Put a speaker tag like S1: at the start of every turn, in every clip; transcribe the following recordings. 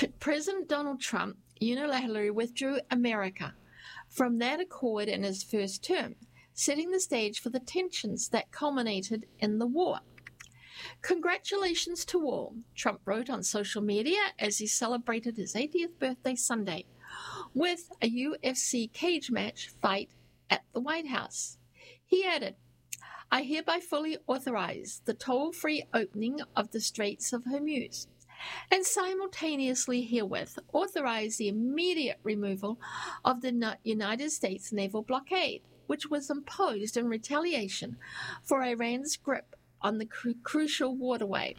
S1: President Donald Trump unilaterally withdrew America from that accord in his first term, setting the stage for the tensions that culminated in the war. Congratulations to all, Trump wrote on social media as he celebrated his 80th birthday Sunday with a UFC cage match fight at the White House. He added, I hereby fully authorize the toll-free opening of the Straits of Hormuz and simultaneously herewith authorize the immediate removal of the United States naval blockade, which was imposed in retaliation for Iran's grip on the crucial waterway.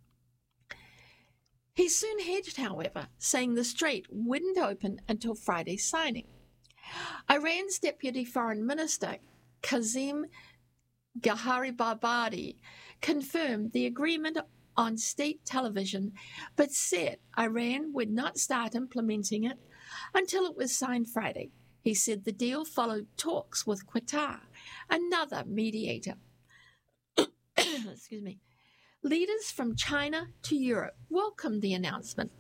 S1: He soon hedged, however, saying the strait wouldn't open until Friday's signing. Iran's Deputy Foreign Minister, Kazim Gharibabadi, confirmed the agreement on state television, but said Iran would not start implementing it until it was signed Friday. He said the deal followed talks with Qatar, another mediator. Excuse me. Leaders from China to Europe welcomed the announcement.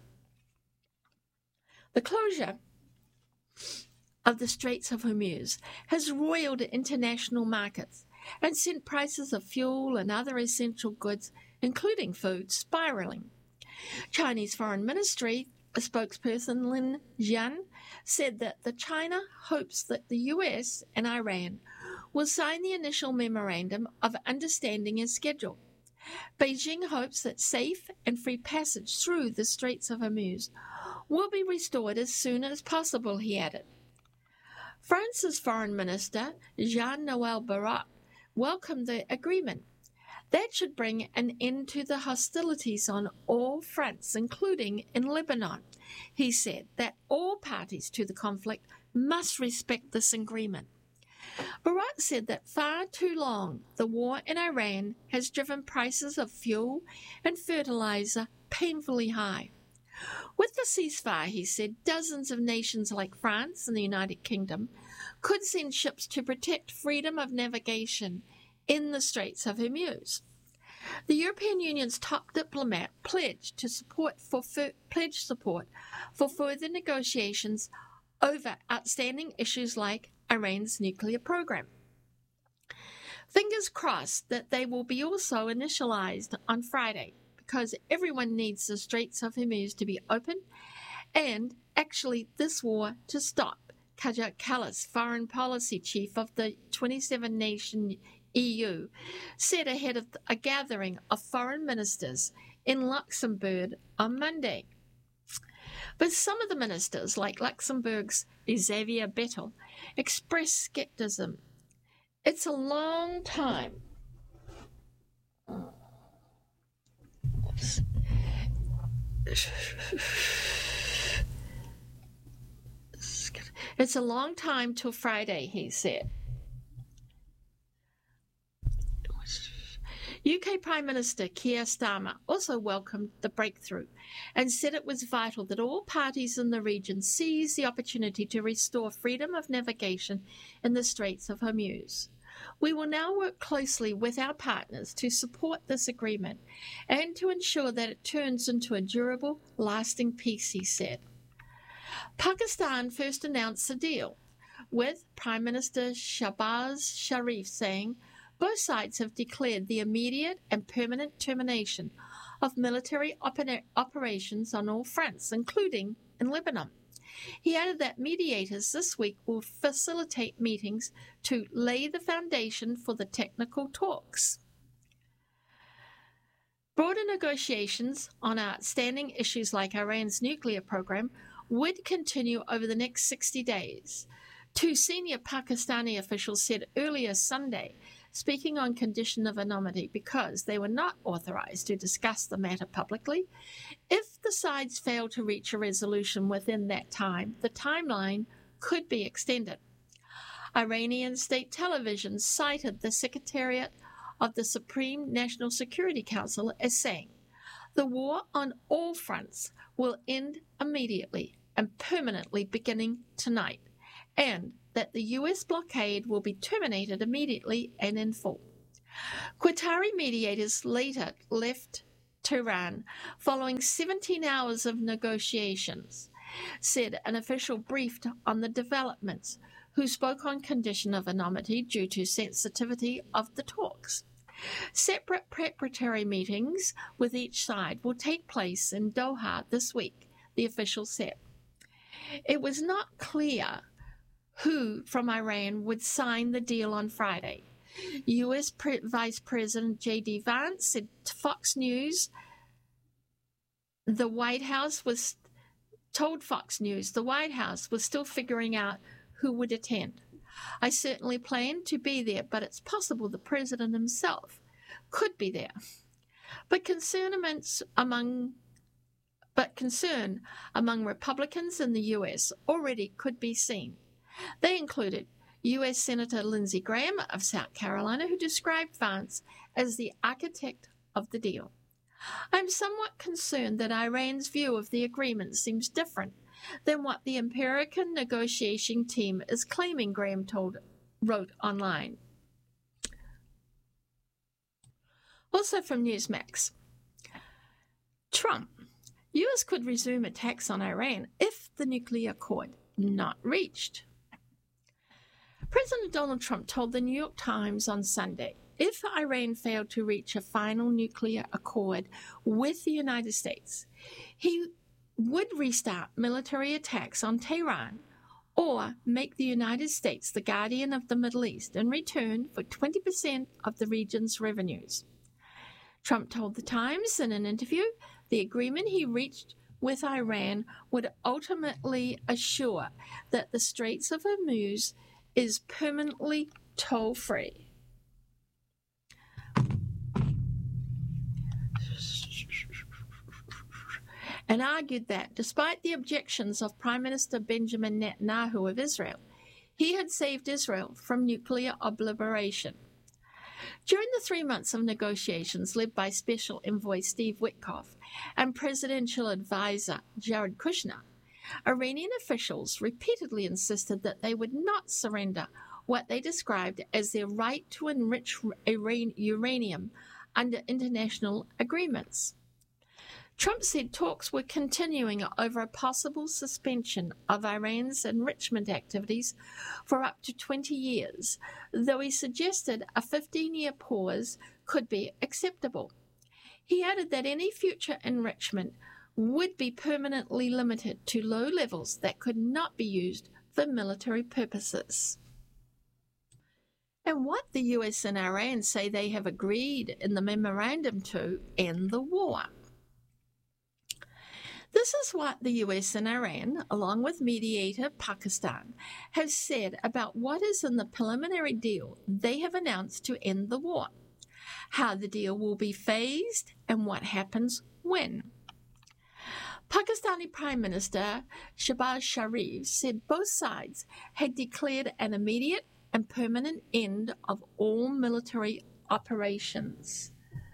S1: The closure of the Straits of Hormuz has roiled international markets and sent prices of fuel and other essential goods, including food, spiraling. Chinese Foreign Ministry spokesperson Lin Jian said that China hopes that the US and Iran will sign the initial memorandum of understanding as scheduled. Beijing hopes that safe and free passage through the Straits of Hormuz will be restored as soon as possible, he added. France's Foreign Minister, Jean-Noël Barrot, welcomed the agreement. That should bring an end to the hostilities on all fronts, including in Lebanon. He said that all parties to the conflict must respect this agreement. Barrot said that far too long the war in Iran has driven prices of fuel and fertilizer painfully high. With the ceasefire, he said, dozens of nations like France and the United Kingdom could send ships to protect freedom of navigation in the Straits of Hormuz. The European Union's top diplomat pledged support for further negotiations over outstanding issues like Iran's nuclear program. Fingers crossed that they will be also initialized on Friday, because everyone needs the Straits of Hormuz to be open and actually this war to stop, Kaja Kallas, foreign policy chief of the 27-nation EU, said ahead of a gathering of foreign ministers in Luxembourg on Monday. But some of the ministers, like Luxembourg's Xavier Bettel, expressed skepticism. It's a long time. It's a long time till Friday, he said. UK Prime Minister Keir Starmer also welcomed the breakthrough and said it was vital that all parties in the region seize the opportunity to restore freedom of navigation in the Straits of Hormuz. We will now work closely with our partners to support this agreement and to ensure that it turns into a durable, lasting peace, he said. Pakistan first announced the deal, with Prime Minister Shahbaz Sharif saying both sides have declared the immediate and permanent termination of military operations on all fronts, including in Lebanon. He added that mediators this week will facilitate meetings to lay the foundation for the technical talks. Broader negotiations on outstanding issues like Iran's nuclear program would continue over the next 60 days. Two senior Pakistani officials said earlier Sunday, speaking on condition of anonymity because they were not authorized to discuss the matter publicly, if the sides fail to reach a resolution within that time, the timeline could be extended. Iranian state television cited the Secretariat of the Supreme National Security Council as saying, the war on all fronts will end immediately and permanently beginning tonight, and that the U.S. blockade will be terminated immediately and in full. Qatari mediators later left Tehran following 17 hours of negotiations, said an official briefed on the developments, who spoke on condition of anonymity due to sensitivity of the talks. Separate preparatory meetings with each side will take place in Doha this week, the official said. It was not clear who from Iran would sign the deal on Friday. U.S. Vice President J.D. Vance said to Fox News the White House was still figuring out who would attend. I certainly plan to be there, but it's possible the president himself could be there. But concern among Republicans in the U.S. already could be seen. They included U.S. Senator Lindsey Graham of South Carolina, who described Vance as the architect of the deal. I'm somewhat concerned that Iran's view of the agreement seems different than what the American negotiation team is claiming, Graham wrote online. Also from Newsmax, Trump. U.S. could resume attacks on Iran if the nuclear accord not reached. President Donald Trump told the New York Times on Sunday, if Iran failed to reach a final nuclear accord with the United States, he would restart military attacks on Tehran or make the United States the guardian of the Middle East in return for 20% of the region's revenues. Trump told the Times in an interview the agreement he reached with Iran would ultimately assure that the Straits of Hormuz is permanently toll-free. And argued that, despite the objections of Prime Minister Benjamin Netanyahu of Israel, he had saved Israel from nuclear obliteration. During the 3 months of negotiations led by Special Envoy Steve Witkoff and Presidential Advisor Jared Kushner, Iranian officials repeatedly insisted that they would not surrender what they described as their right to enrich uranium under international agreements. Trump said talks were continuing over a possible suspension of Iran's enrichment activities for up to 20 years, though he suggested a 15-year pause could be acceptable. He added that any future enrichment would be permanently limited to low levels that could not be used for military purposes. And what the US and Iran say they have agreed in the memorandum to end the war. This is what the US and Iran, along with mediator Pakistan, have said about what is in the preliminary deal they have announced to end the war, how the deal will be phased, and what happens when. Pakistani Prime Minister Shehbaz Sharif said both sides had declared an immediate and permanent end of all military operations.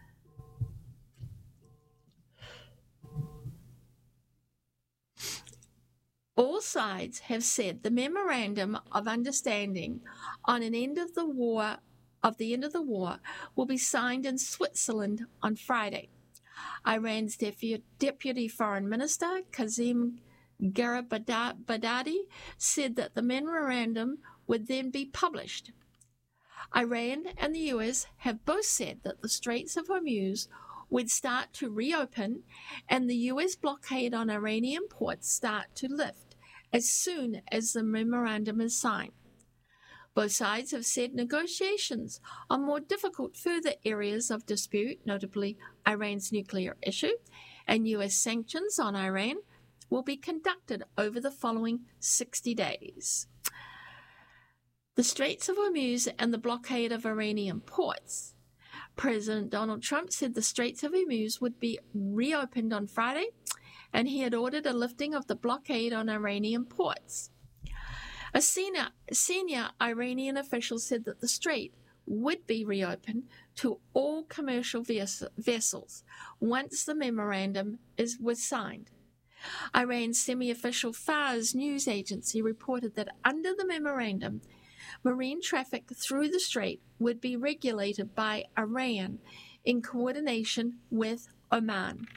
S1: All sides have said the memorandum of understanding on an end of the war will be signed in Switzerland on Friday. Iran's Deputy Foreign Minister Kazim Garibabadi said that the memorandum would then be published. Iran and the US have both said that the Straits of Hormuz would start to reopen and the US blockade on Iranian ports start to lift as soon as the memorandum is signed. Both sides have said negotiations on more difficult further areas of dispute, notably Iran's nuclear issue and US sanctions on Iran, will be conducted over the following 60 days. The Straits of Hormuz and the blockade of Iranian ports. President Donald Trump said the Straits of Hormuz would be reopened on Friday, and he had ordered a lifting of the blockade on Iranian ports. A senior Iranian official said that the strait would be reopened to all commercial vessels once the memorandum was signed. Iran's semi-official Fars news agency reported that under the memorandum, marine traffic through the strait would be regulated by Iran in coordination with Oman.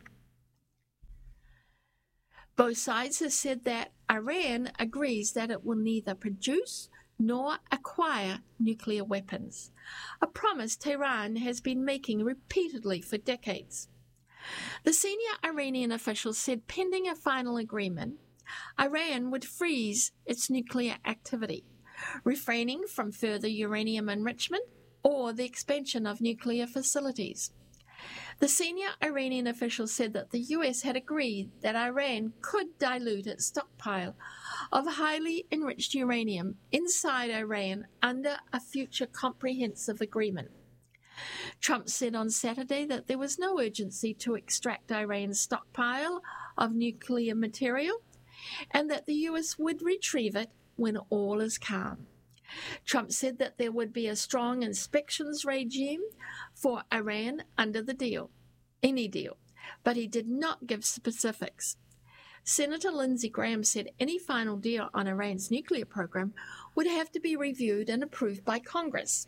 S1: Both sides have said that Iran agrees that it will neither produce nor acquire nuclear weapons, a promise Tehran has been making repeatedly for decades. The senior Iranian official said pending a final agreement, Iran would freeze its nuclear activity, refraining from further uranium enrichment or the expansion of nuclear facilities. The senior Iranian official said that the US had agreed that Iran could dilute its stockpile of highly enriched uranium inside Iran under a future comprehensive agreement. Trump said on Saturday that there was no urgency to extract Iran's stockpile of nuclear material and that the US would retrieve it when all is calm. Trump said that there would be a strong inspections regime for Iran under the deal, any deal, but he did not give specifics. Senator Lindsey Graham said any final deal on Iran's nuclear program would have to be reviewed and approved by Congress.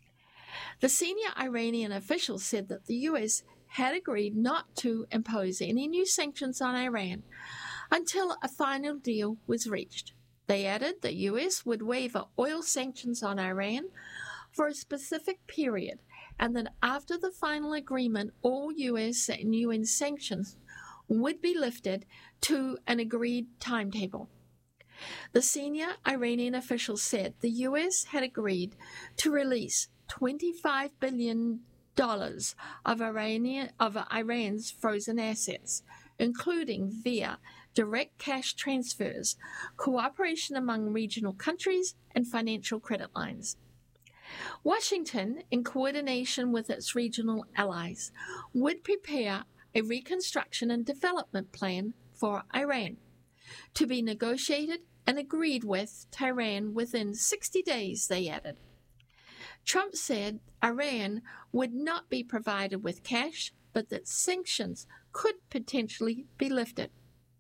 S1: The senior Iranian official said that the US had agreed not to impose any new sanctions on Iran until a final deal was reached. They added the US would waive oil sanctions on Iran for a specific period, and that after the final agreement, all US and UN sanctions would be lifted to an agreed timetable. The senior Iranian official said the US had agreed to release $25 billion of Iran's frozen assets, including via direct cash transfers, cooperation among regional countries, and financial credit lines. Washington, in coordination with its regional allies, would prepare a reconstruction and development plan for Iran, to be negotiated and agreed with Tehran within 60 days, they added. Trump said Iran would not be provided with cash, but that sanctions could potentially be lifted.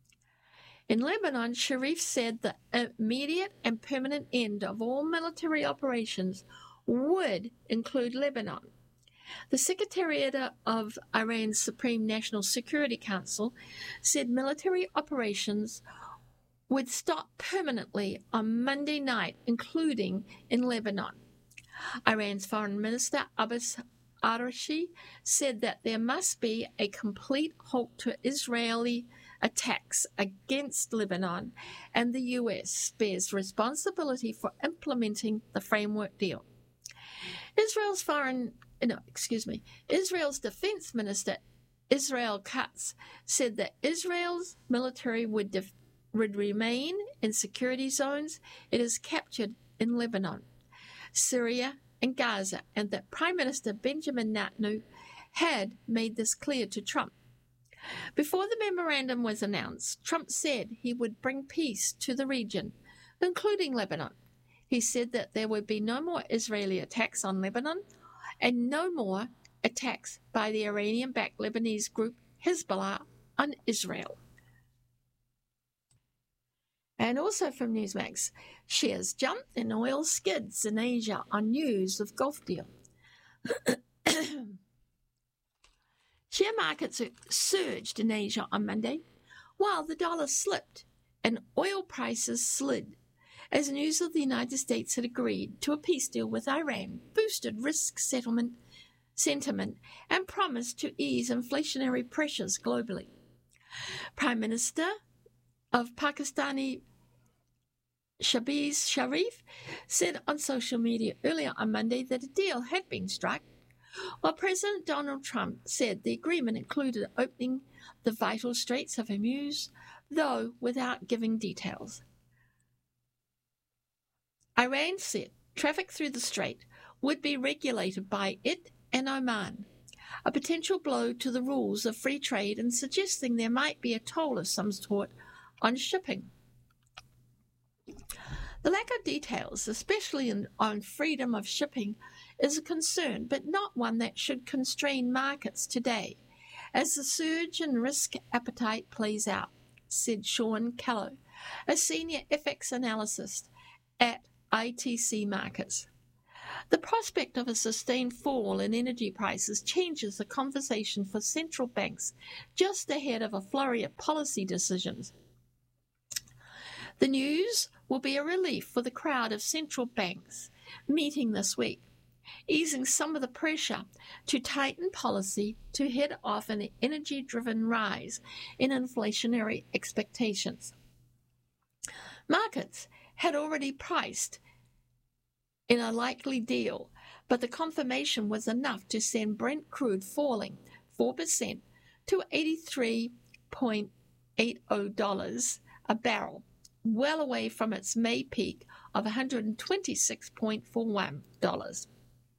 S1: In Lebanon, Sharif said the immediate and permanent end of all military operations would include Lebanon. The Secretariat of Iran's Supreme National Security Council said military operations would stop permanently on Monday night, including in Lebanon. Iran's Foreign Minister Abbas Araghchi said that there must be a complete halt to Israeli attacks against Lebanon, and the US bears responsibility for implementing the framework deal. Israel's Defense Minister Israel Katz said that Israel's military would remain in security zones it has captured in Lebanon, Syria, and Gaza, and that Prime Minister Benjamin Netanyahu had made this clear to Trump. Before the memorandum was announced, Trump said he would bring peace to the region, including Lebanon. He said that there would be no more Israeli attacks on Lebanon and no more attacks by the Iranian-backed Lebanese group Hezbollah on Israel. And also from Newsmax, shares jumped and oil skids in Asia on news of Gulf deal. Share markets surged in Asia on Monday, while the dollar slipped and oil prices slid, as news of the United States had agreed to a peace deal with Iran boosted risk sentiment and promised to ease inflationary pressures globally. Prime Minister of Pakistani Shahbaz Sharif said on social media earlier on Monday that a deal had been struck, while President Donald Trump said the agreement included opening the vital Straits of Hormuz, though without giving details. Iran said traffic through the strait would be regulated by it and Oman, a potential blow to the rules of free trade and suggesting there might be a toll of some sort on shipping. The lack of details, especially on freedom of shipping, is a concern, but not one that should constrain markets today, as the surge in risk appetite plays out, said Sean Callow, a senior FX analyst at ITC Markets. The prospect of a sustained fall in energy prices changes the conversation for central banks just ahead of a flurry of policy decisions. The news will be a relief for the crowd of central banks meeting this week, easing some of the pressure to tighten policy to head off an energy-driven rise in inflationary expectations. Markets had already priced in a likely deal, but the confirmation was enough to send Brent crude falling 4% to $83.80 a barrel, well away from its May peak of $126.41.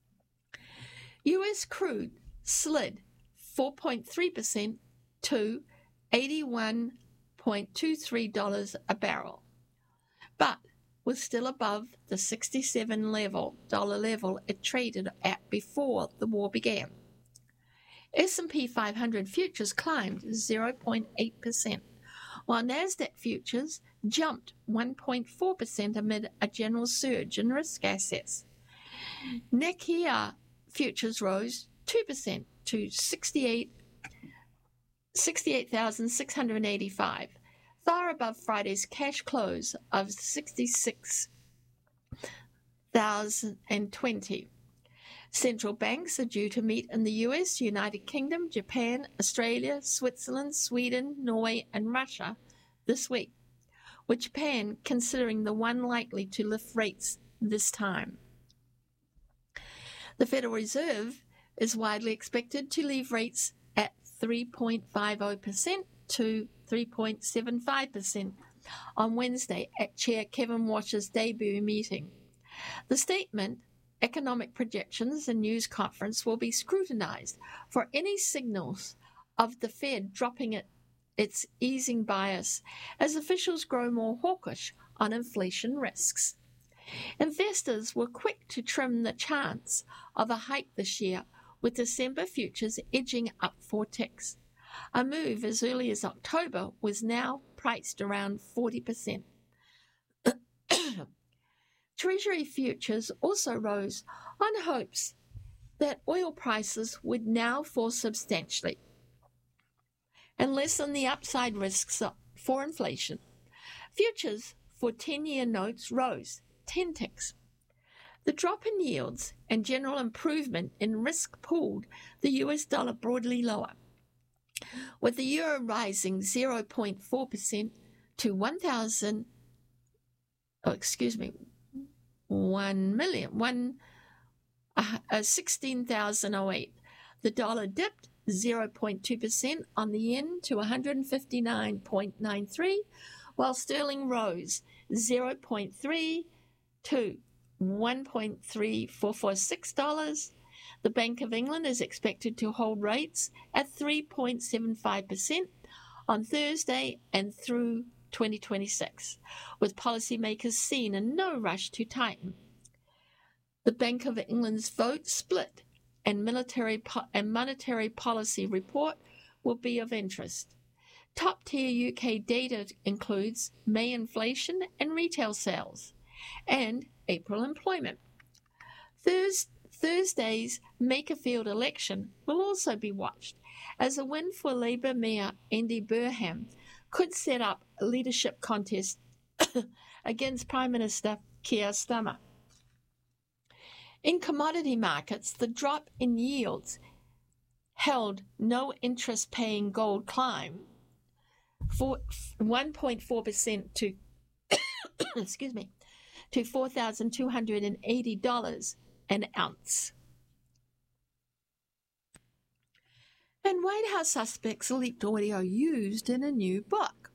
S1: U.S. crude slid 4.3% to $81.23 a barrel, but was still above the $67 level it traded at before the war began. S&P 500 futures climbed 0.8%, while NASDAQ futures jumped 1.4% amid a general surge in risk assets. Nikkei futures rose 2% to 68,685, far above Friday's cash close of 66,020. Central banks are due to meet in the US, United Kingdom, Japan, Australia, Switzerland, Sweden, Norway, and Russia this week, with Japan considering the one likely to lift rates this time. The Federal Reserve is widely expected to leave rates at 3.50% to 3.75% on Wednesday at Chair Kevin Warsh's debut meeting. The statement, economic projections, and news conference will be scrutinized for any signals of the Fed dropping its easing bias as officials grow more hawkish on inflation risks. Investors were quick to trim the chance of a hike this year, with December futures edging up 4 ticks. A move as early as October was now priced around 40%. Treasury futures also rose on hopes that oil prices would now fall substantially and lessen the upside risks for inflation. Futures for 10-year notes rose 10 ticks. The drop in yields and general improvement in risk pulled the US dollar broadly lower, with the euro rising 0.4% to 16,008. The dollar dipped 0.2% on the yen to 159.93, while sterling rose 0.3 to $1.3446. The Bank of England is expected to hold rates at 3.75% on Thursday and through 2026, with policymakers seen in no rush to tighten. The Bank of England's vote split and monetary policy report will be of interest. Top-tier UK data includes May inflation and retail sales, and April employment. Thursday's Makerfield election will also be watched, as a win for Labour Mayor Andy Burnham could set up a leadership contest against Prime Minister Keir Starmer. In commodity markets, the drop in yields held no interest-paying gold climb for 1.4% to to $4,280 an ounce. And White House suspects leaked audio used in a new book.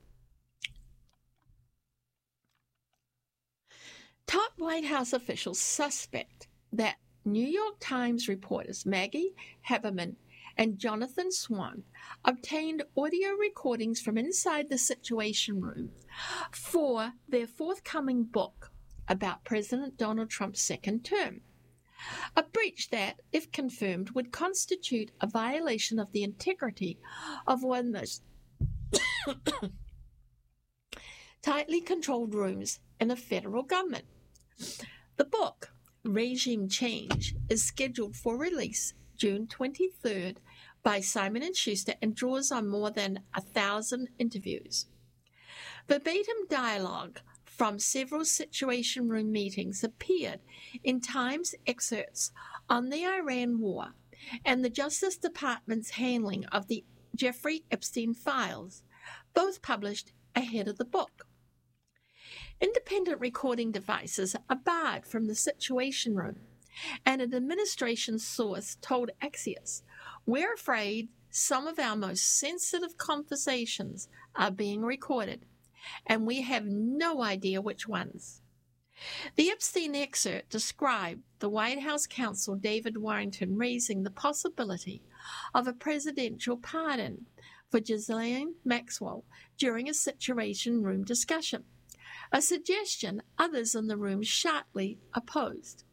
S1: Top White House officials suspect that New York Times reporters Maggie Haberman and Jonathan Swan obtained audio recordings from inside the Situation Room for their forthcoming book about President Donald Trump's second term. A breach that, if confirmed, would constitute a violation of the integrity of one of the most tightly controlled rooms in the federal government. The book, Regime Change is scheduled for release June 23rd by Simon & Schuster and draws on more than 1,000 interviews. Verbatim dialogue from several Situation Room meetings appeared in Times excerpts on the Iran war and the Justice Department's handling of the Jeffrey Epstein files, both published ahead of the book. Independent recording devices are barred from the Situation Room, and an administration source told Axios, "We're afraid some of our most sensitive conversations are being recorded, and we have no idea which ones." The Epstein excerpt described the White House counsel David Warrington raising the possibility of a presidential pardon for Ghislaine Maxwell during a Situation Room discussion, a suggestion others in the room sharply opposed.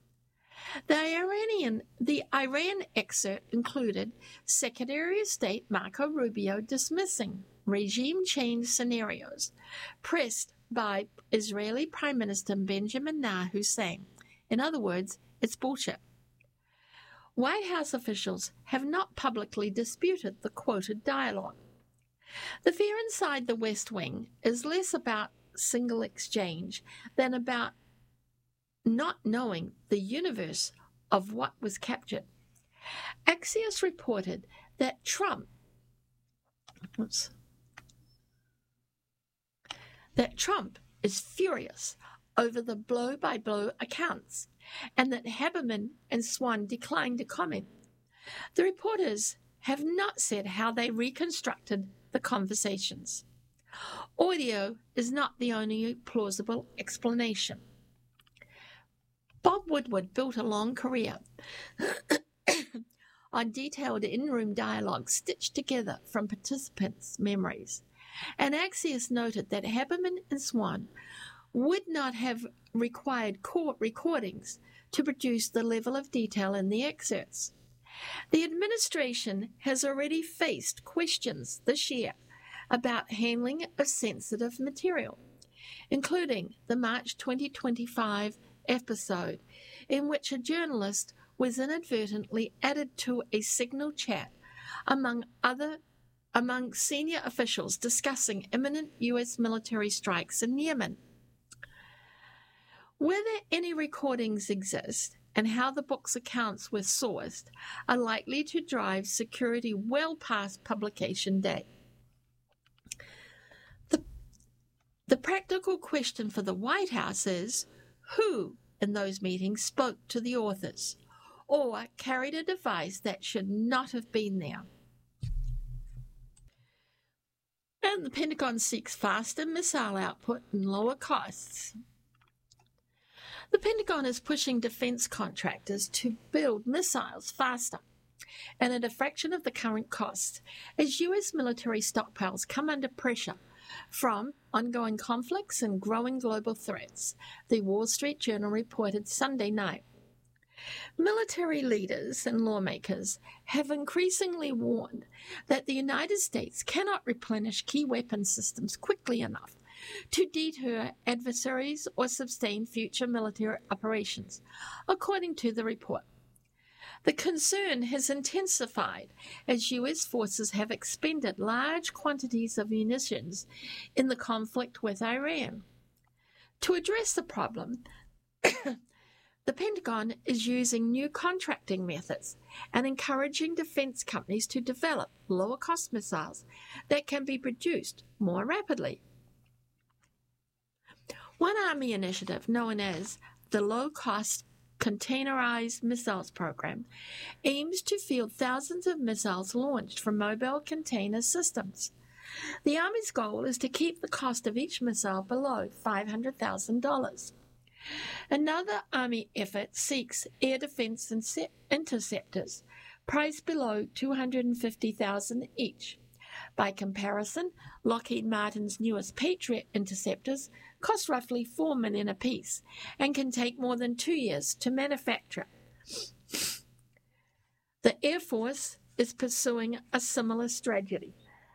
S1: The Iran excerpt included Secretary of State Marco Rubio dismissing regime change scenarios, pressed by Israeli Prime Minister Benjamin Netanyahu, in other words, it's bullshit. White House officials have not publicly disputed the quoted dialogue. The fear inside the West Wing is less about single exchange than about not knowing the universe of what was captured. Axios reported that Trump is furious over the blow-by-blow accounts and that Haberman and Swan declined to comment. The reporters have not said how they reconstructed the conversations. Audio is not the only plausible explanation. Bob Woodward built a long career on detailed in-room dialogue stitched together from participants' memories, and Axios noted that Haberman and Swan would not have required court recordings to produce the level of detail in the excerpts. The administration has already faced questions this year about handling of sensitive material, including the March 2025 episode in which a journalist was inadvertently added to a Signal chat among senior officials discussing imminent U.S. military strikes in Yemen. Whether any recordings exist and how the book's accounts were sourced are likely to drive security well past publication date. The practical question for the White House is, who in those meetings spoke to the authors or carried a device that should not have been there? And the Pentagon seeks faster missile output and lower costs. The Pentagon is pushing defense contractors to build missiles faster and at a fraction of the current cost as U.S. military stockpiles come under pressure from ongoing conflicts and growing global threats, the Wall Street Journal reported Sunday night. Military leaders and lawmakers have increasingly warned that the United States cannot replenish key weapon systems quickly enough to deter adversaries or sustain future military operations, according to the report. The concern has intensified as U.S. forces have expended large quantities of munitions in the conflict with Iran. To address the problem, the Pentagon is using new contracting methods and encouraging defense companies to develop lower-cost missiles that can be produced more rapidly. One Army initiative known as the Low-Cost Containerized Missiles Program aims to field thousands of missiles launched from mobile container systems. The Army's goal is to keep the cost of each missile below $500,000. Another Army effort seeks air defense interceptors, priced below $250,000 each. By comparison, Lockheed Martin's newest Patriot interceptors cost roughly $4 million apiece and can take more than 2 years to manufacture. The Air Force is pursuing a similar strategy,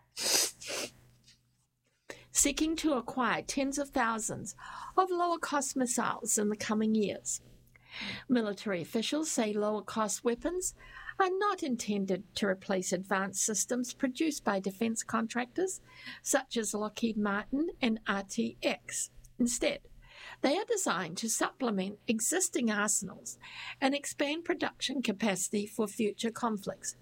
S1: seeking to acquire tens of thousands of lower-cost missiles in the coming years. Military officials say lower-cost weapons are not intended to replace advanced systems produced by defence contractors such as Lockheed Martin and RTX. Instead, they are designed to supplement existing arsenals and expand production capacity for future conflicts.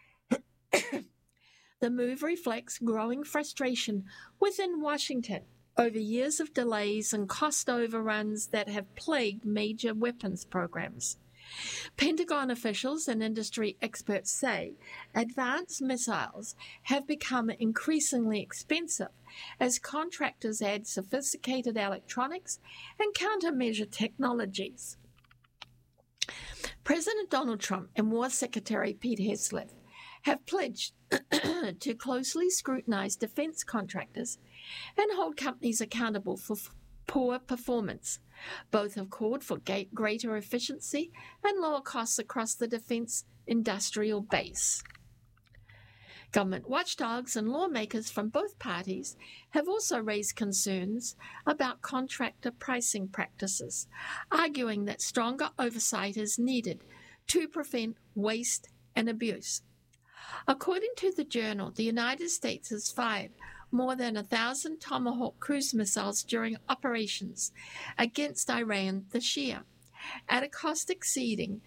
S1: The move reflects growing frustration within Washington over years of delays and cost overruns that have plagued major weapons programs. Pentagon officials and industry experts say advanced missiles have become increasingly expensive as contractors add sophisticated electronics and countermeasure technologies. President Donald Trump and War Secretary Pete Hegseth have pledged to closely scrutinize defense contractors and hold companies accountable for poor performance. Both have called for greater efficiency and lower costs across the defense industrial base. Government watchdogs and lawmakers from both parties have also raised concerns about contractor pricing practices, arguing that stronger oversight is needed to prevent waste and abuse. According to the Journal, the United States has fired more than 1,000 Tomahawk cruise missiles during operations against Iran this year, at a cost exceeding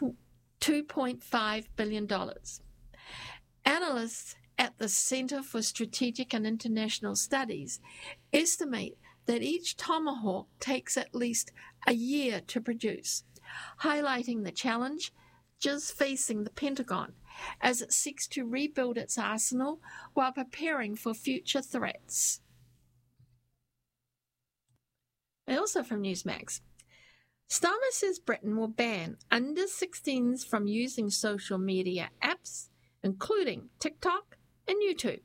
S1: $2.5 billion. Analysts at the Center for Strategic and International Studies estimate that each Tomahawk takes at least a year to produce, highlighting the challenge just facing the Pentagon as it seeks to rebuild its arsenal while preparing for future threats. And also from Newsmax, Starmer says Britain will ban under 16s from using social media apps, including TikTok and YouTube.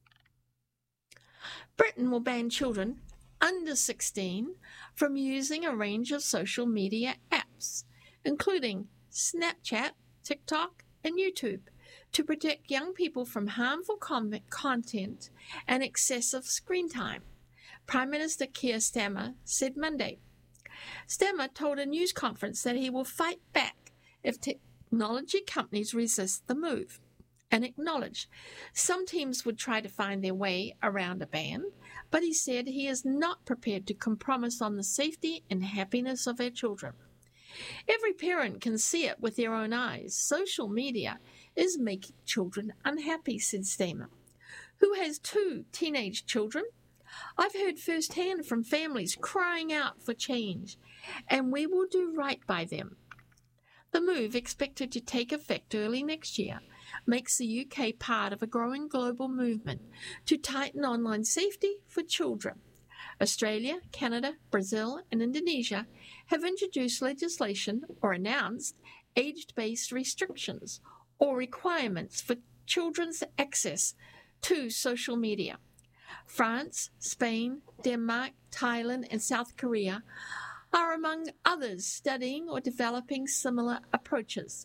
S1: Britain will ban children under 16 from using a range of social media apps, including Snapchat, TikTok, and YouTube, to protect young people from harmful content and excessive screen time, Prime Minister Keir Starmer said Monday. Starmer told a news conference that he will fight back if technology companies resist the move, and acknowledged some teams would try to find their way around a ban, but he said he is not prepared to compromise on the safety and happiness of our children. Every parent can see it with their own eyes. Social media is making children unhappy, said Starmer, who has 2 teenage children. I've heard firsthand from families crying out for change, and we will do right by them. The move, expected to take effect early next year, makes the UK part of a growing global movement to tighten online safety for children. Australia, Canada, Brazil, and Indonesia have introduced legislation or announced age-based restrictions or requirements for children's access to social media. France, Spain, Denmark, Thailand, and South Korea are among others studying or developing similar approaches.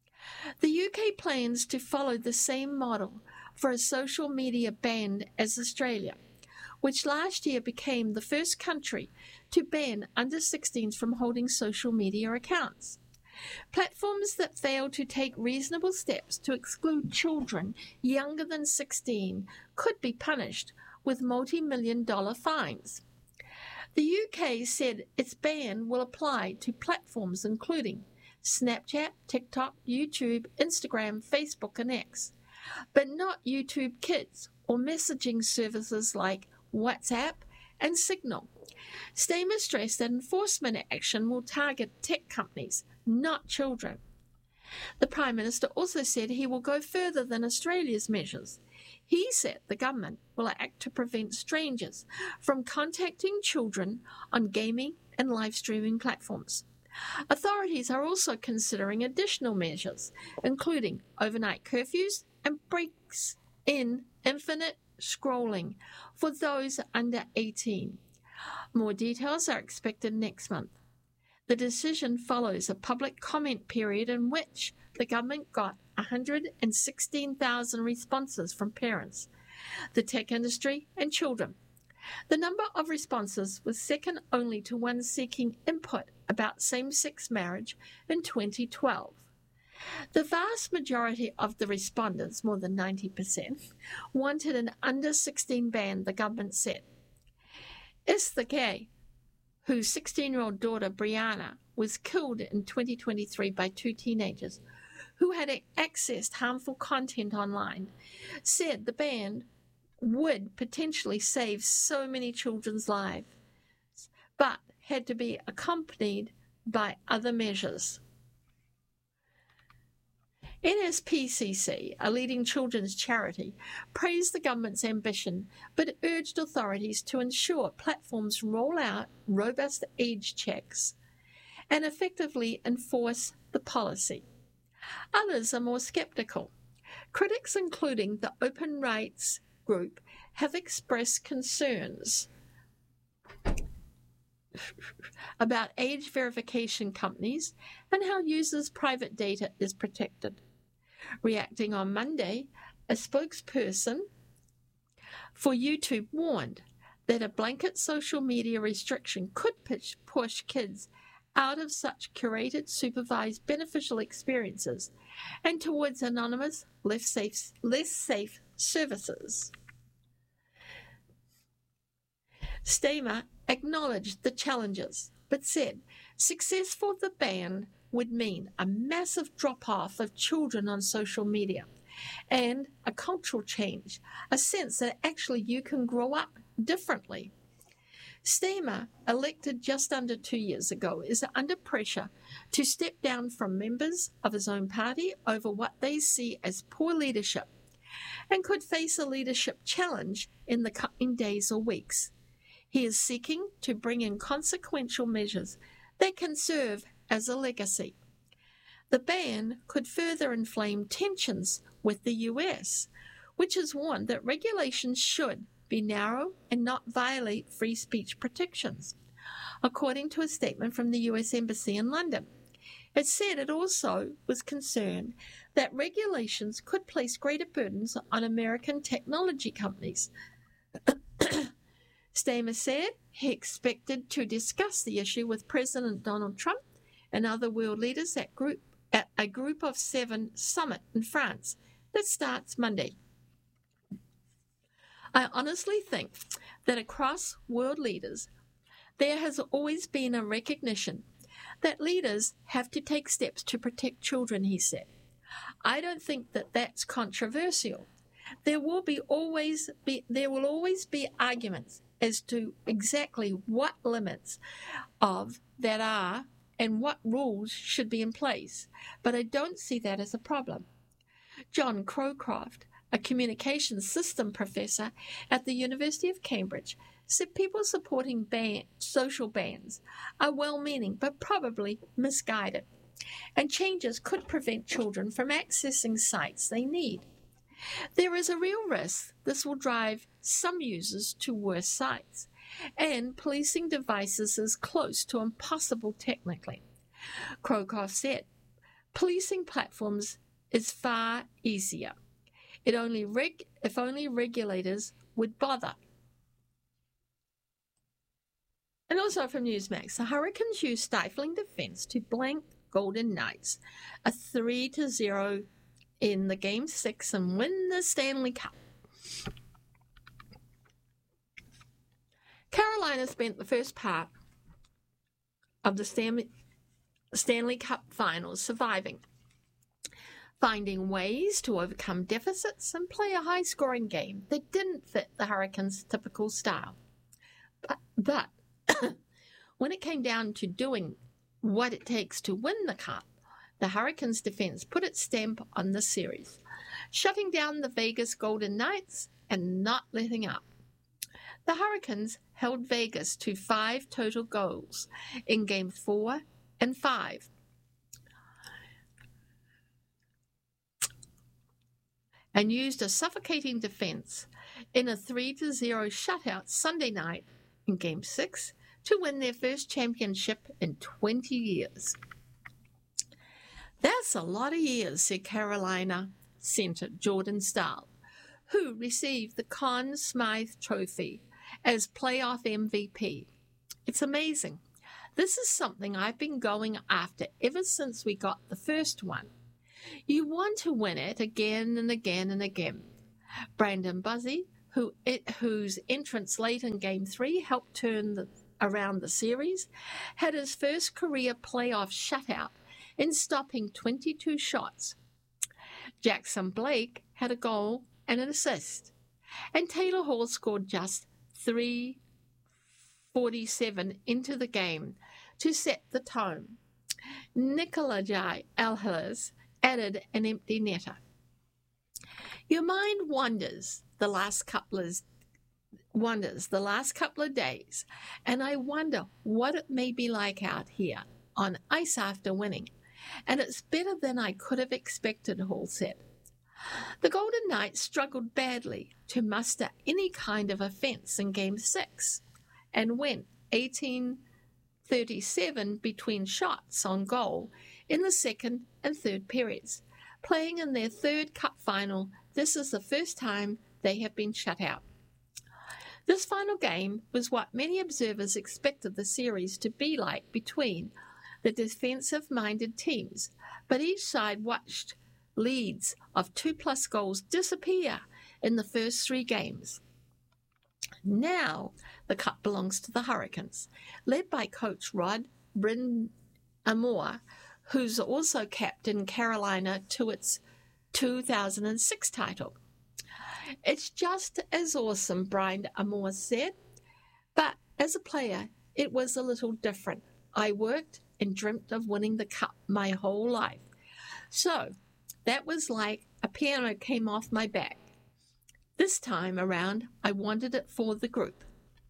S1: The UK plans to follow the same model for a social media ban as Australia, which last year became the first country to ban under 16s from holding social media accounts. Platforms that fail to take reasonable steps to exclude children younger than 16 could be punished with multi-million-dollar fines. The UK said its ban will apply to platforms including Snapchat, TikTok, YouTube, Instagram, Facebook, and X, but not YouTube Kids or messaging services like WhatsApp and Signal. Starmer stressed that enforcement action will target tech companies, not children. The Prime Minister also said he will go further than Australia's measures. He said the government will act to prevent strangers from contacting children on gaming and live streaming platforms. Authorities are also considering additional measures, including overnight curfews and breaks in infinite scrolling for those under 18. More details are expected next month. The decision follows a public comment period in which the government got 116,000 responses from parents, the tech industry, and children. The number of responses was second only to one seeking input about same-sex marriage in 2012. The vast majority of the respondents, more than 90%, wanted an under-16 ban, the government said. Esther Gay, whose 16-year-old daughter Brianna was killed in 2023 by two teenagers who had accessed harmful content online, said the ban would potentially save so many children's lives, but had to be accompanied by other measures. NSPCC, a leading children's charity, praised the government's ambition, but urged authorities to ensure platforms roll out robust age checks and effectively enforce the policy. Others are more skeptical. Critics, including the Open Rights Group, have expressed concerns about age verification companies and how users' private data is protected. Reacting on Monday, a spokesperson for YouTube warned that a blanket social media restriction could push kids out of such curated, supervised, beneficial experiences and towards anonymous, less safe services. Stamer acknowledged the challenges, but said success for the ban would mean a massive drop-off of children on social media and a cultural change, a sense that actually you can grow up differently. Stamer, elected just under 2 years ago, is under pressure to step down from members of his own party over what they see as poor leadership and could face a leadership challenge in the coming days or weeks. He is seeking to bring in consequential measures that can serve as a legacy. The ban could further inflame tensions with the US, which has warned that regulations should be narrow and not violate free speech protections, according to a statement from the US Embassy in London. It said it also was concerned that regulations could place greater burdens on American technology companies. Stamer said he expected to discuss the issue with President Donald Trump and other world leaders at a Group of 7 summit in France that starts Monday. I honestly think that across world leaders, there has always been a recognition that leaders have to take steps to protect children, he said. I don't think that that's controversial. There will always be arguments as to exactly what limits of that are and what rules should be in place, but I don't see that as a problem. John Crowcroft, a communications system professor at the University of Cambridge, said people supporting social bans are well-meaning but probably misguided, and changes could prevent children from accessing sites they need. There is a real risk this will drive some users to worse sites, and policing devices is close to impossible technically. Crowcroft said, policing platforms is far easier. If only regulators would bother. And also from Newsmax, the Hurricanes used stifling defense to blank Golden Knights, a 3-0 in the Game 6 and win the Stanley Cup. Carolina spent the first part of the Stanley Cup Finals surviving, finding ways to overcome deficits and play a high-scoring game that didn't fit the Hurricanes' typical style. But when it came down to doing what it takes to win the Cup, the Hurricanes' defense put its stamp on the series, shutting down the Vegas Golden Knights and not letting up. The Hurricanes held Vegas to 5 total goals in Game 4 and 5. And used a suffocating defense in a 3-0 shutout Sunday night in Game 6 to win their first championship in 20 years. That's a lot of years, said Carolina center Jordan Staal, who received the Conn Smythe Trophy as playoff MVP. It's amazing. This is something I've been going after ever since we got the first one. You want to win it again and again and again. Brandon Buzzy, whose entrance late in Game 3 helped turn around the series, had his first career playoff shutout in stopping 22 shots. Jackson Blake had a goal and an assist, and Taylor Hall scored just 3:47 into the game to set the tone. Nikolaj Elhers added an empty netter. Your mind wanders the last couple of days, and I wonder what it may be like out here on ice after winning. And it's better than I could have expected, Hall said. The Golden Knights struggled badly to muster any kind of offence in Game 6 and went 18-37 between shots on goal in the second and third periods. Playing in their third cup final, this is the first time they have been shut out. This final game was what many observers expected the series to be like between the defensive-minded teams, but each side watched leads of 2+ goals disappear in the first 3 games. Now the cup belongs to the Hurricanes, led by coach Rod Brind'Amour, who's also captained Carolina to its 2006 title. It's just as awesome, Brind'Amour said, but as a player, it was a little different. I worked and dreamt of winning the cup my whole life. So that was like a piano came off my back. This time around, I wanted it for the group.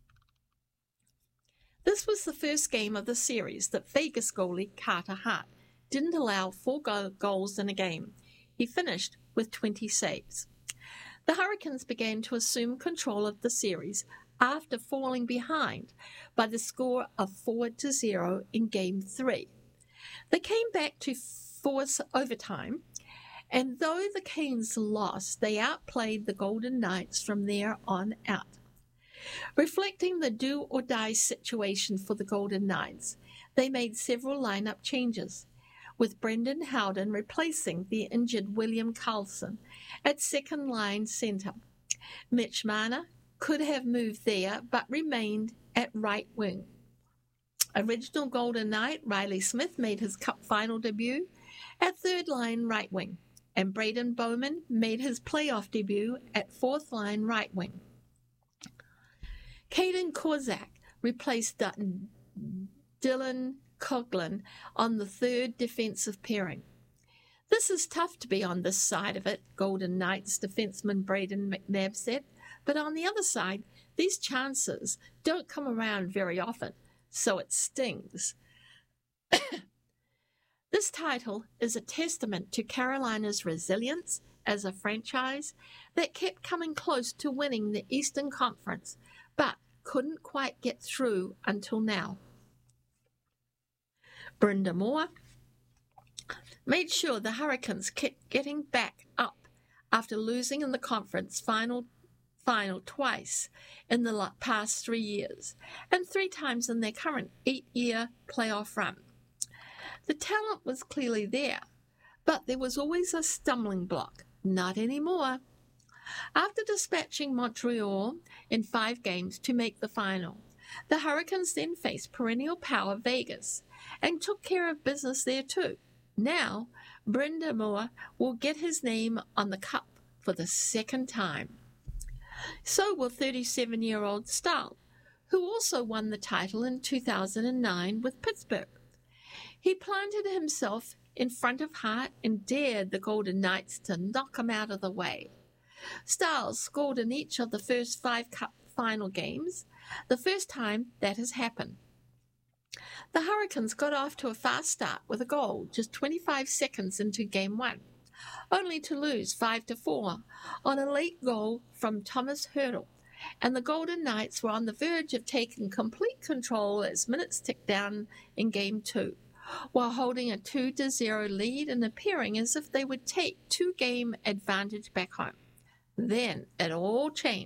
S1: This was the first game of the series that Vegas goalie Carter Hart didn't allow 4 goals in a game. He finished with 20 saves. The Hurricanes began to assume control of the series after falling behind by the score of 4-0 in Game 3. They came back to force overtime, and though the Canes lost, they outplayed the Golden Knights from there on out. Reflecting the do-or-die situation for the Golden Knights, they made several lineup changes, with Brendan Howden replacing the injured William Karlsson at second-line centre. Mitch Marner could have moved there, but remained at right wing. Original Golden Knight Riley Smith made his Cup final debut at third-line right wing, and Braden Bowman made his playoff debut at fourth-line right wing. Caden Kozak replaced Dylan Coghlan on the third defensive pairing. This is tough to be on this side of it, Golden Knights defenseman Braden McNabb said, but on the other side, these chances don't come around very often, so it stings. This title is a testament to Carolina's resilience as a franchise that kept coming close to winning the Eastern Conference, but couldn't quite get through until now. Brind'Amour made sure the Hurricanes kept getting back up after losing in the conference final twice in the past 3 years and 3 times in their current 8-year playoff run. The talent was clearly there, but there was always a stumbling block. Not anymore. After dispatching Montreal in 5 games to make the final, the Hurricanes then faced perennial power Vegas and took care of business there too. Now, Brind'Amour will get his name on the cup for the second time. So will 37-year-old Stahl, who also won the title in 2009 with Pittsburgh. He planted himself in front of Hart and dared the Golden Knights to knock him out of the way. Stahl scored in each of the first 5 cup final games, the first time that has happened. The Hurricanes got off to a fast start with a goal just 25 seconds into Game 1, only to lose 5-4 on a late goal from Thomas Hertl, and the Golden Knights were on the verge of taking complete control as minutes ticked down in Game 2, while holding a 2-0 lead and appearing as if they would take 2-game advantage back home. Then it all changed.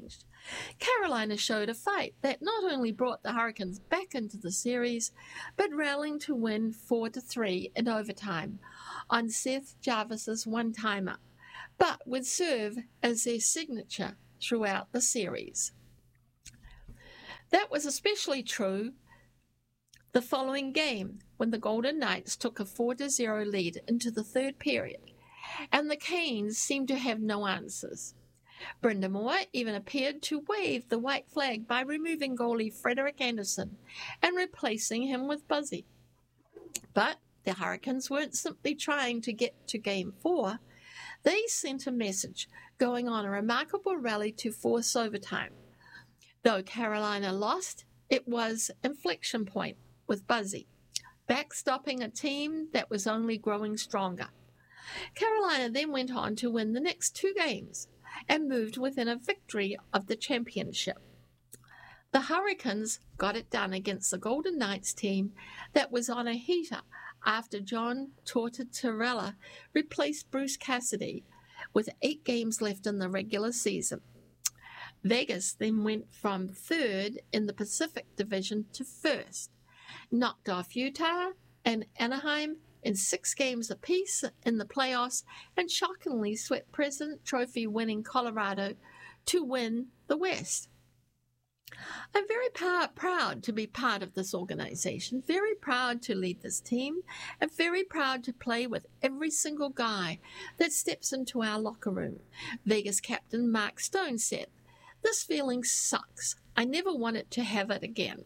S1: Carolina showed a fight that not only brought the Hurricanes back into the series, but rallying to win 4-3 in overtime on Seth Jarvis's one-timer, but would serve as their signature throughout the series. That was especially true the following game, when the Golden Knights took a 4-0 lead into the third period, and the Canes seemed to have no answers. Brind'Amour even appeared to wave the white flag by removing goalie Frederik Andersen and replacing him with Buzzy. But the Hurricanes weren't simply trying to get to Game 4. They sent a message, going on a remarkable rally to force overtime. Though Carolina lost, it was inflection point with Buzzy, backstopping a team that was only growing stronger. Carolina then went on to win the next 2 games and moved within a victory of the championship. The Hurricanes got it done against the Golden Knights team that was on a heater after John Tortorella replaced Bruce Cassidy with 8 games left in the regular season. Vegas then went from 3rd in the Pacific Division to 1st, knocked off Utah and Anaheim in 6 games apiece in the playoffs, and shockingly swept President Trophy winning Colorado to win the West. I'm very proud to be part of this organization, very proud to lead this team, and very proud to play with every single guy that steps into our locker room. Vegas captain Mark Stone said, "This feeling sucks. I never wanted to have it again."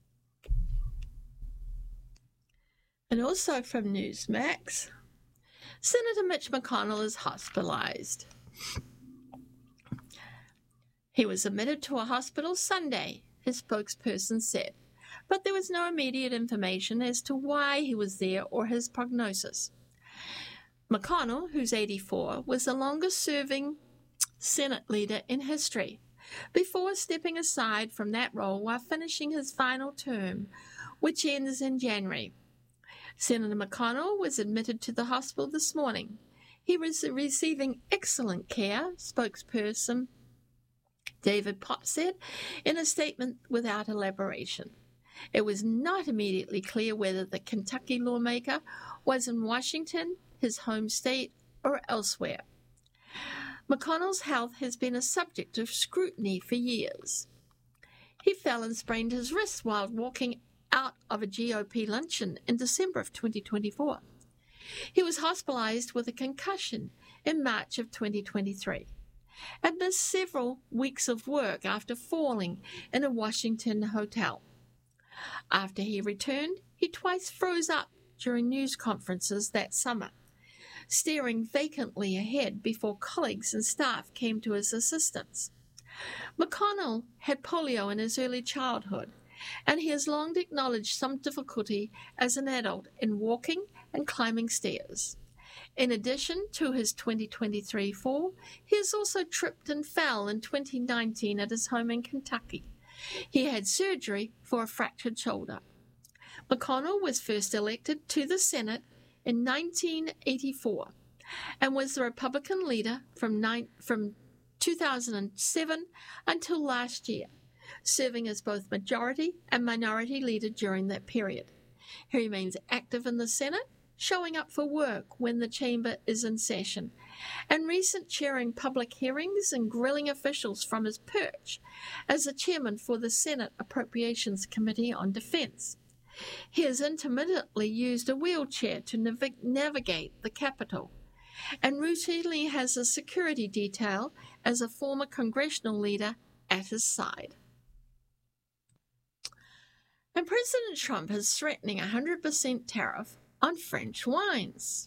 S1: And also from Newsmax, Senator Mitch McConnell is hospitalized. He was admitted to a hospital Sunday, his spokesperson said, but there was no immediate information as to why he was there or his prognosis. McConnell, who's 84, was the longest-serving Senate leader in history, before stepping aside from that role while finishing his final term, which ends in January. Senator McConnell was admitted to the hospital this morning. He was receiving excellent care, spokesperson David Pott said in a statement without elaboration. It was not immediately clear whether the Kentucky lawmaker was in Washington, his home state, or elsewhere. McConnell's health has been a subject of scrutiny for years. He fell and sprained his wrist while walking out of a GOP luncheon in December of 2024. He was hospitalized with a concussion in March of 2023 and missed several weeks of work after falling in a Washington hotel. After he returned, he twice froze up during news conferences that summer, staring vacantly ahead before colleagues and staff came to his assistance. McConnell had polio in his early childhood, and he has long acknowledged some difficulty as an adult in walking and climbing stairs. In addition to his 2023 fall, he has also tripped and fell in 2019 at his home in Kentucky. He had surgery for a fractured shoulder. McConnell was first elected to the Senate in 1984 and was the Republican leader from 2007 until last year, serving as both majority and minority leader during that period. He remains active in the Senate, showing up for work when the chamber is in session, and recent chairing public hearings and grilling officials from his perch as the chairman for the Senate Appropriations Committee on Defense. He has intermittently used a wheelchair to navigate the Capitol, and routinely has a security detail as a former congressional leader at his side. And President Trump is threatening a 100% tariff on French wines.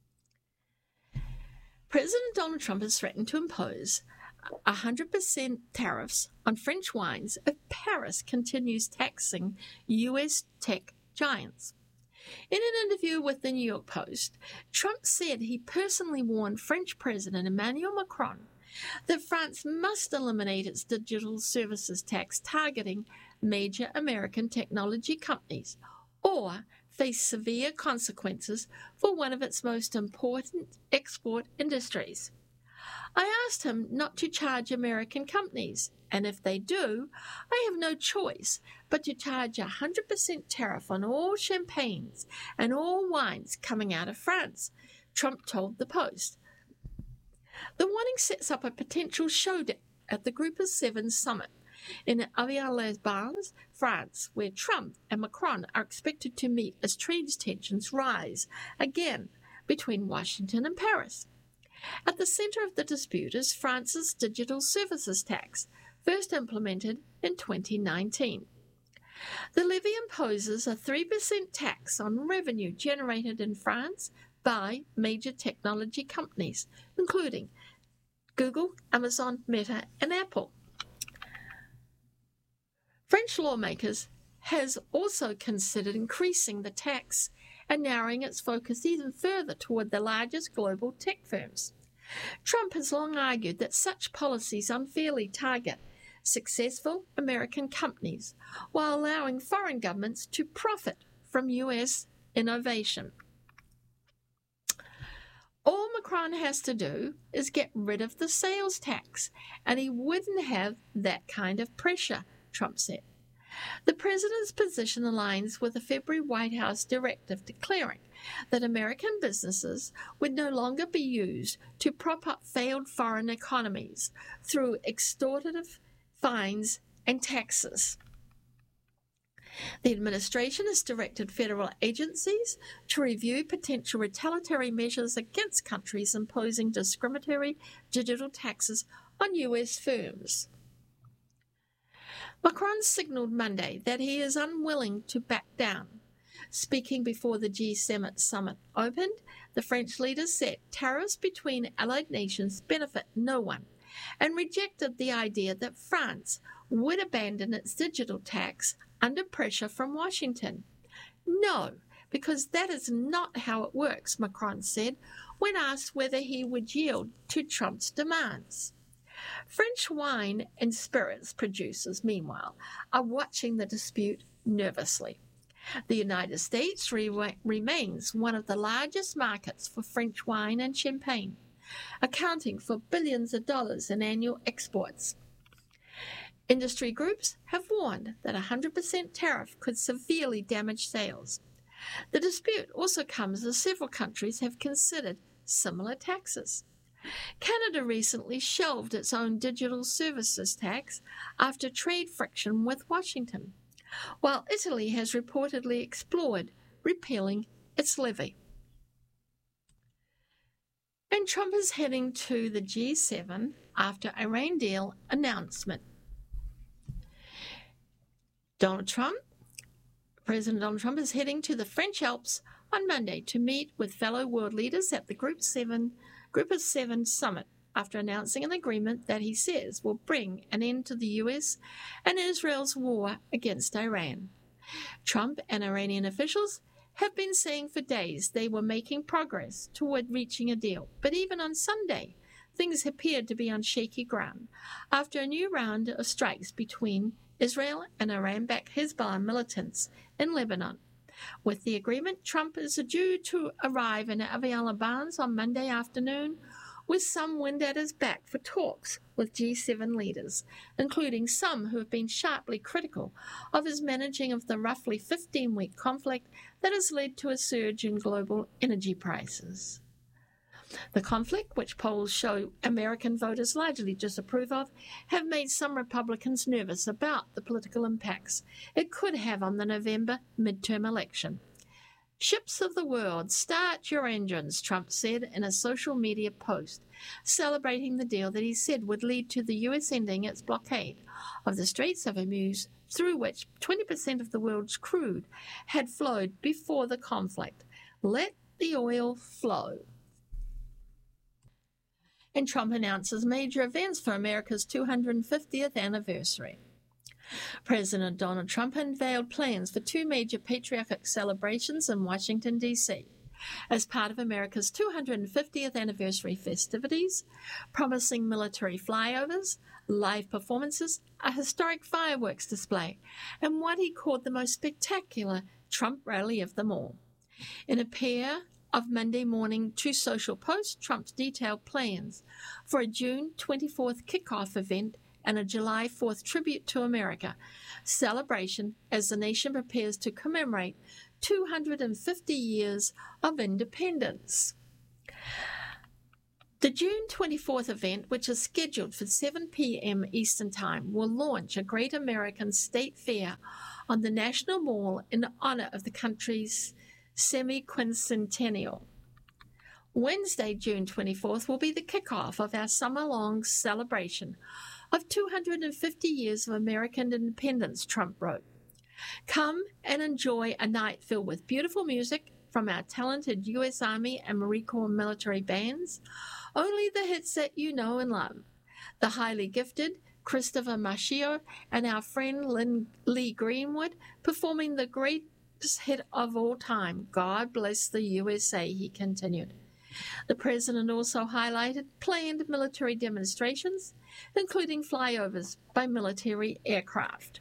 S1: President Donald Trump has threatened to impose 100% tariffs on French wines if Paris continues taxing U.S. tech giants. In an interview with the New York Post, Trump said he personally warned French President Emmanuel Macron that France must eliminate its digital services tax targeting major American technology companies, or face severe consequences for one of its most important export industries. I asked him not to charge American companies, and if they do, I have no choice but to charge 100% tariff on all champagnes and all wines coming out of France, Trump told the Post. The warning sets up a potential showdown at the Group of Seven summit in Avion-les-Bains, France, where Trump and Macron are expected to meet as trade tensions rise again between Washington and Paris. At the center of the dispute is France's digital services tax, first implemented in 2019. The levy imposes a 3% tax on revenue generated in France by major technology companies, including Google, Amazon, Meta, and Apple. French lawmakers has also considered increasing the tax and narrowing its focus even further toward the largest global tech firms. Trump has long argued that such policies unfairly target successful American companies while allowing foreign governments to profit from U.S. innovation. All Macron has to do is get rid of the sales tax, and he wouldn't have that kind of pressure, Trump said. The president's position aligns with a February White House directive declaring that American businesses would no longer be used to prop up failed foreign economies through extortive fines and taxes. The administration has directed federal agencies to review potential retaliatory measures against countries imposing discriminatory digital taxes on U.S. firms. Macron signaled Monday that he is unwilling to back down. Speaking before the G7 summit opened, the French leader said tariffs between allied nations benefit no one and rejected the idea that France would abandon its digital tax under pressure from Washington. No, because that is not how it works, Macron said when asked whether he would yield to Trump's demands. French wine and spirits producers, meanwhile, are watching the dispute nervously. The United States remains one of the largest markets for French wine and champagne, accounting for billions of dollars in annual exports. Industry groups have warned that a 100% tariff could severely damage sales. The dispute also comes as several countries have considered similar taxes. Canada recently shelved its own digital services tax after trade friction with Washington, while Italy has reportedly explored repealing its levy. And Trump is heading to the G7 after Iran deal announcement. President Donald Trump is heading to the French Alps on Monday to meet with fellow world leaders at the Group of Seven summit after announcing an agreement that he says will bring an end to the U.S. and Israel's war against Iran. Trump and Iranian officials have been saying for days they were making progress toward reaching a deal, but even on Sunday, things appeared to be on shaky ground after a new round of strikes between Israel and Iran-backed Hezbollah militants in Lebanon. With the agreement, Trump is due to arrive in Avion-les-Bains on Monday afternoon with some wind at his back for talks with G7 leaders, including some who have been sharply critical of his managing of the roughly 15-week conflict that has led to a surge in global energy prices. The conflict, which polls show American voters largely disapprove of, have made some Republicans nervous about the political impacts it could have on the November midterm election. Ships of the world, start your engines, Trump said in a social media post, celebrating the deal that he said would lead to the U.S. ending its blockade of the Straits of Hormuz, through which 20% of the world's crude had flowed before the conflict. Let the oil flow. And Trump announces major events for America's 250th anniversary. President Donald Trump unveiled plans for two major patriotic celebrations in Washington, D.C. as part of America's 250th anniversary festivities, promising military flyovers, live performances, a historic fireworks display, and what he called the most spectacular Trump rally of them all. In a pair of Monday morning Truth Social post Trump's detailed plans for a June 24th kickoff event and a July 4th tribute to America celebration as the nation prepares to commemorate 250 years of independence. The June 24th event, which is scheduled for 7 p.m. Eastern Time, will launch a Great American State Fair on the National Mall in honor of the country's semi-quincentennial. Wednesday, June 24th, will be the kickoff of our summer-long celebration of 250 years of American independence, Trump wrote. Come and enjoy a night filled with beautiful music from our talented U.S. Army and Marine Corps military bands, only the hits that you know and love. The highly gifted Christopher Machio and our friend Lee Greenwood performing the greatest hit of all time, God Bless the USA, he continued. The president also highlighted planned military demonstrations, including flyovers by military aircraft.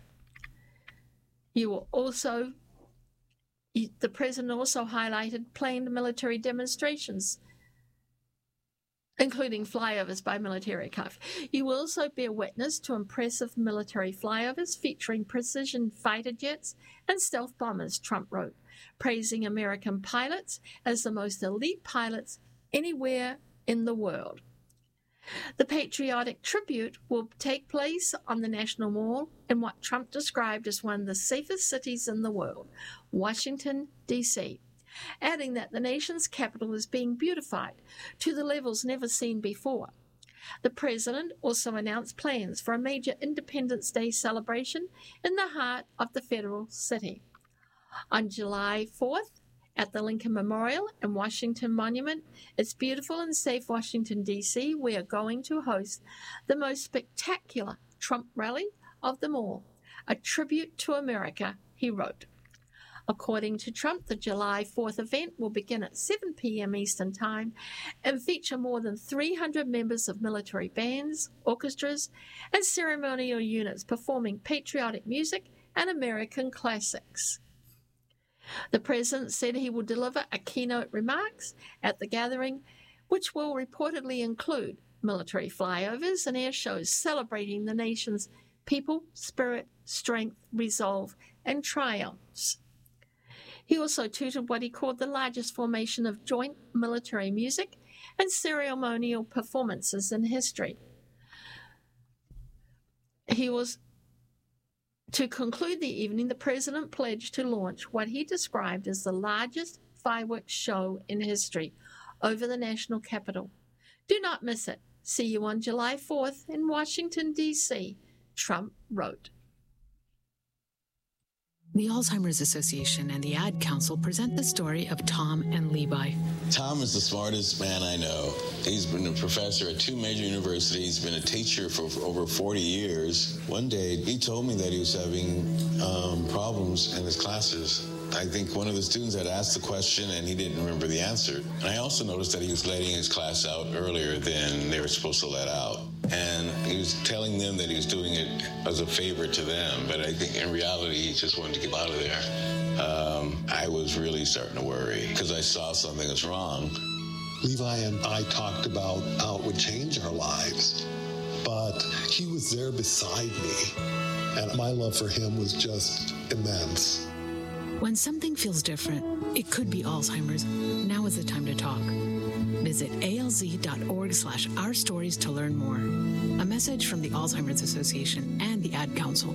S1: The president also highlighted planned military demonstrations, including flyovers by military aircraft. You will also bear witness to impressive military flyovers featuring precision fighter jets and stealth bombers, Trump wrote, praising American pilots as the most elite pilots anywhere in the world. The patriotic tribute will take place on the National Mall in what Trump described as one of the safest cities in the world, Washington, D.C., adding that the nation's capital is being beautified to the levels never seen before. The president also announced plans for a major Independence Day celebration in the heart of the federal city. On July 4th, at the Lincoln Memorial and Washington Monument, it's beautiful and safe Washington, D.C., we are going to host the most spectacular Trump rally of them all, a tribute to America, he wrote. According to Trump, the July 4th event will begin at 7 p.m. Eastern Time and feature more than 300 members of military bands, orchestras, and ceremonial units performing patriotic music and American classics. The president said he will deliver a keynote remarks at the gathering, which will reportedly include military flyovers and air shows celebrating the nation's people, spirit, strength, resolve, and triumphs. He also tutored what he called the largest formation of joint military music and ceremonial performances in history. To conclude the evening, the president pledged to launch what he described as the largest fireworks show in history over the national capital. Do not miss it. See you on July 4th in Washington, D.C., Trump wrote.
S2: The Alzheimer's Association and the Ad Council present the story of Tom and Levi.
S3: Tom is the smartest man I know. He's been a professor at 2 major universities, been a teacher for over 40 years. One day, he told me that he was having problems in his classes. I think one of the students had asked the question and he didn't remember the answer. And I also noticed that he was letting his class out earlier than they were supposed to let out. And he was telling them that he was doing it as a favor to them, but I think in reality he just wanted to get out of there. I was really starting to worry because I saw something was wrong.
S4: Levi and I talked about how it would change our lives, but he was there beside me, and my love for him was just immense.
S2: When something feels different, it could be Alzheimer's. Now is the time to talk. Visit alz.org/ourstories to learn more. A message from the Alzheimer's Association and the Ad Council.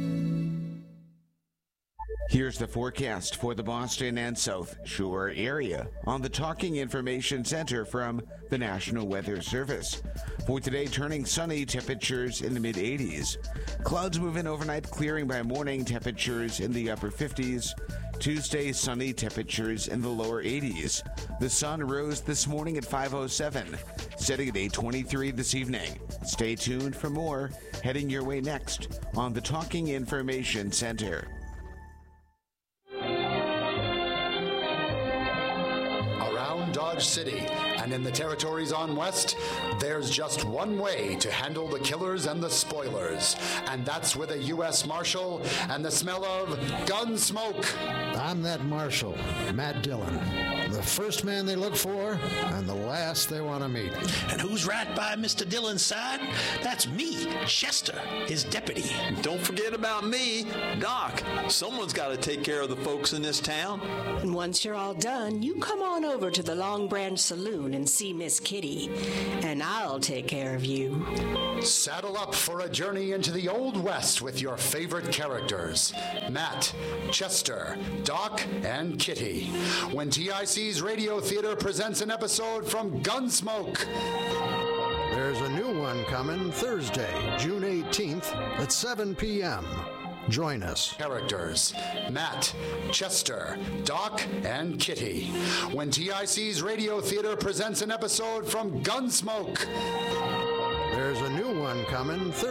S5: Here's the forecast for the Boston and South Shore area on the Talking Information Center from the National Weather Service. For today, turning sunny, temperatures in the mid-80s. Clouds move in overnight, clearing by morning, temperatures in the upper 50s. Tuesday, sunny, temperatures in the lower 80s. The sun rose this morning at 5:07, setting at 8:23 this evening. Stay tuned for more, heading your way next on the Talking Information Center.
S6: Around Dodge City And in the territories on West, there's just one way to handle the killers and the spoilers, and that's with a U.S. Marshal and the smell of gun smoke.
S7: I'm that Marshal, Matt Dillon. The first man they look for and the last they want to meet.
S8: And who's right by Mr. Dillon's side? That's me, Chester, his deputy.
S9: Don't forget about me, Doc. Someone's got to take care of the folks in this town.
S10: And once you're all done, you come on over to the Long Branch Saloon and see Miss Kitty, and I'll take care of you.
S6: Saddle up for a journey into the Old West with your favorite characters, Matt, Chester, Doc, and Kitty, when TIC's Radio Theater presents an episode from Gunsmoke.
S7: There's a new one coming Thursday, June 18th at 7 p.m. Join us.
S6: Characters, Matt, Chester, Doc, and Kitty, when TIC's Radio Theater presents an episode from Gunsmoke.
S7: There's a new one coming Thursday.